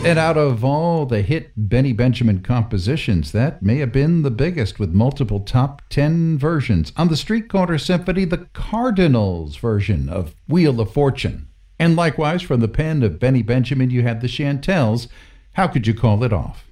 And out of all the hit Benny Benjamin compositions, that may have been the biggest, with multiple top 10 versions. On the Street Corner Symphony, the Cardinals version of Wheel of Fortune. And likewise, from the pen of Benny Benjamin, you had the Chantels, How Could You Call It Off?